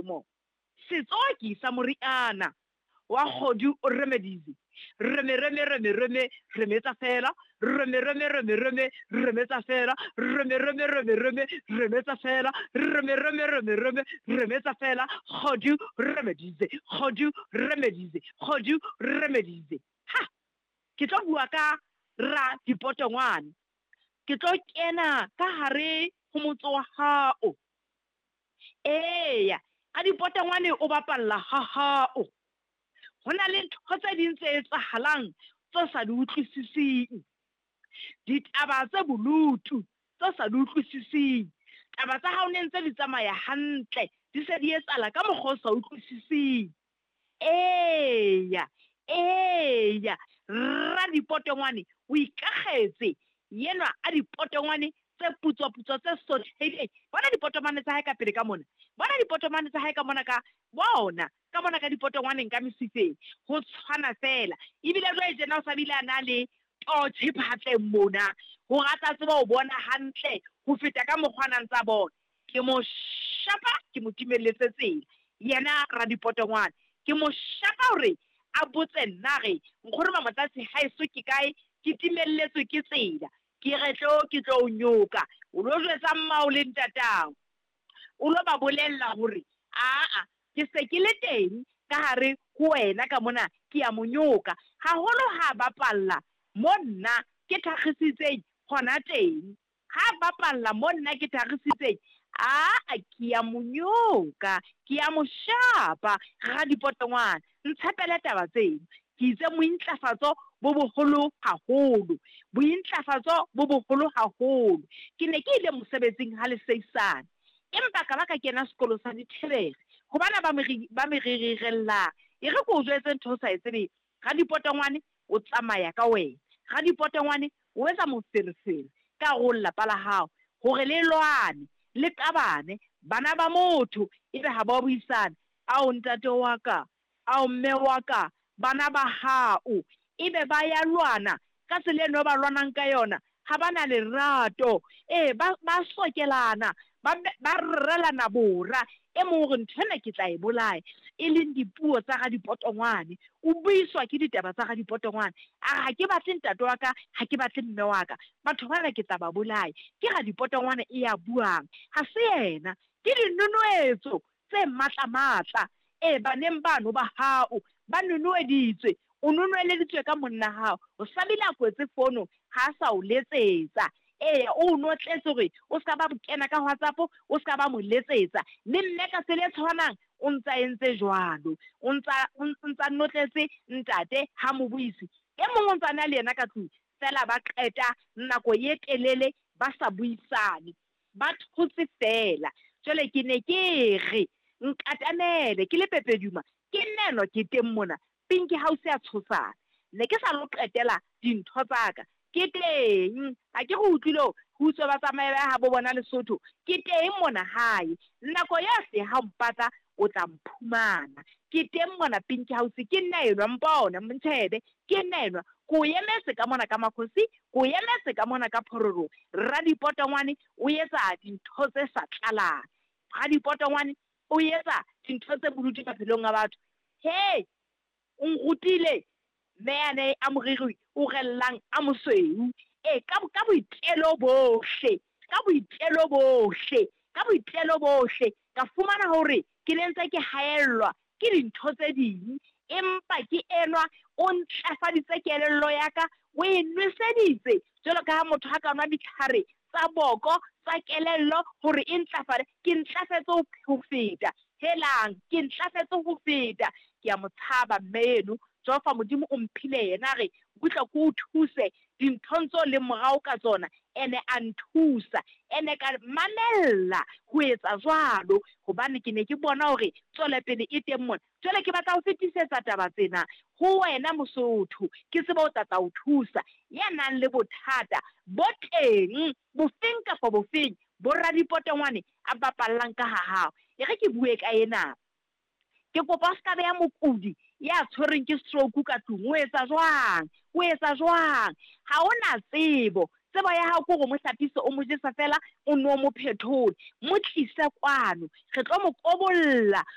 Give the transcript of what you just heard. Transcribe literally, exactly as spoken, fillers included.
mo setsoki sa moriana wa kgodu o remedize reme reme reme reme remetsa fela reme reme reme reme remetsa fela reme reme reme reme remetsa fela reme reme reme reme remetsa fela kgodu remedize kgodu remedize kgodu remedize ha ke tlo bua ka ra dipotongwane ke tlo kena ka hare ho motso wa hao eya a dipotongwane o bapalla ha hao hona le ntho tse ding tse etsahalang tse sa di utlwisising ditaba tse bolutu tse sa di utlwisising taba tsa hao ne ntse di tsamaya hantle di se di etsala ka mokgwa o sa utlwisising eya eya ra dipotongwane o ikagetse yenwa a dipotongwane tse putswa-putswa tse sothele bona dipotongwane tsa hae ka pele ka mona bona dipotongwane tsa hae ka mona ka bona ka mona ka dipotongwaneng ka mesifeng ho tshwana fela ebile jwa itsena o sa bile a na le totse phatleng mona ho rata tseba o bona hantle ho feta ka mokgwana ntsa bona ke mo shapa ke mo timelletse tsela yena ra dipotongwane ke mo shapa hore a botse nna re nkgore mamotlase ha eso ke kae ke timelletswe ke tsela ke retlo ke tlo o nyoka o lo jwetsa mmao le ntatao o lo ba bolella hore a a ke se ke le teng ka hare ho wena ka mona ke ya monyoka haholo ha bapalla monna ke thagisitseng hona teng ha bapalla monna ke thagisitseng a a ke ya monyoka ke ya moshapa ga dipotongwane ntshepele taba tseno ke itse mointlafatso bo boholo haholo bointlafatso bo boholo haholo ke ne ke ile mosebetsing ha le seisane empa ka baka kena sekolo sa dithebere hobana ba me ba me rirella e re ko jwetse ntho sa etsebe ga dipotongwane o tsamaya ka wena ga dipotongwane o etsa moferefere ka go lapa la hao hore le lwane le kabane bana ba motho ebe ha ba buisana ao ntate wa ka ao mme wa ka bana ba hao ebe ba ya lwana ka tsela eno ba lwanang ka yona ha bana lerato eh ba ba sokelana ba ba rrelana bora e mo re nthena ke tla e bolaya e leng dipuo tsa ga dipotongwane o buiswa ke ditaba tsa ga dipotongwane a ha ke batle ntate wa ka ha ke batle mme wa ka batho bana ke tla ba bolaya ke ga dipotongwane e ya buang ha se yena ke dinunuetso tse matla matla e baneng bano ba hao ba nunueditswe o nunueleditswe ka monna hao o sabile a kwetse fono ha sa o letsetsa eh o no tletse hore o ska ba bokena ka WhatsApp o ska ba mo letsetsa le mme ka sele tshwanang o ntsa entse jwalo o ntsa o ntsa notletse ntate ha mo buisi e mongwe ntsa na le yena ka tlung fela ba qeta nako ye telele ba sa buisane ba thotse fela jole ke ne ke re nkatamele ke le pepeduma ke neno ke teng mona Pinky House ya tshosana ne ke sa lo qetela dintho tsaka ke teng a ke go utlwilo ho tswa ba tsamaya ha bo bona Lesotho ke teng mona hae nako ya se ha mpata o tla mphumana ke teng mona Pinky House ke nna enwa mpona mntshebe ke nna enwa ko yemetse ka mona ka makhosi ko yemetse ka mona ka phororo ra dipotongwane o etsa dintho tse sa tlalang ra dipotongwane o etsa dintho tse bodutu ka phelong a batho hey o ngutile mene a moriri o rellang a mosweu e ka ka boitelo bohle ka boitelo bohle ka boitelo bohle ka fumana hore ke lentse ke haellwa ke dintho tse ding empa ke enwa o ntlafaditse kelello ya ka o e nweseditse jalo ka ha motho ha ka nwa ditlhare tsa boko tsa kelello hore e ntlafale ke ntlafetse ho feta helang ke ntlafetse ho feta ke a motshaba mmeno Jofa modimo o mphile yena re butla ko o thuse dinthontsho le morao ka tsona ene a nthusa ene ka mamella ho etsa jwalo hobane ke ne ke bona hore tsole pele e teng mona jwale ke batla ho fetisetsa taba tsena ho wena Mosotho ke tseba o tla o thusa ya nang le bothata bo teng bofeng ka fa bofeng bo ra dipotongwane a bapallang ka ha hao e re ke bue ka ena ke kopa ska be ya mokudi ya tshwereng ke stroke ka tlung o etsa jwang o etsa jwang ha ona tsebo tsebo ya hao go mo hlapise o mo jesa fela o no mo phethole mo tlisa kwano re tlo mo kobolla